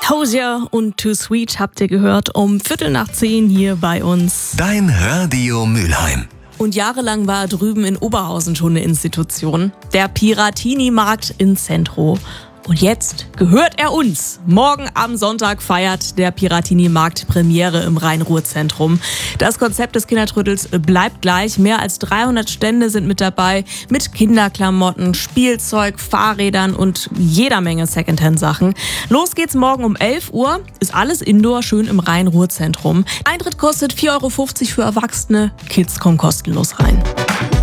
Hosier und Too Sweet habt ihr gehört um 9:15 hier bei uns. Dein Radio Mülheim. Und jahrelang war er drüben in Oberhausen schon eine Institution. Der Piratini-Markt in Centro. Und jetzt gehört er uns. Morgen am Sonntag feiert der Piratini-Markt Premiere im Rhein-Ruhr-Zentrum. Das Konzept des Kindertrödels bleibt gleich. Mehr als 300 Stände sind mit dabei. Mit Kinderklamotten, Spielzeug, Fahrrädern und jeder Menge Secondhand-Sachen. Los geht's morgen um 11 Uhr. Ist alles Indoor, schön im Rhein-Ruhr-Zentrum. Eintritt kostet 4,50 € für Erwachsene. Kids kommen kostenlos rein.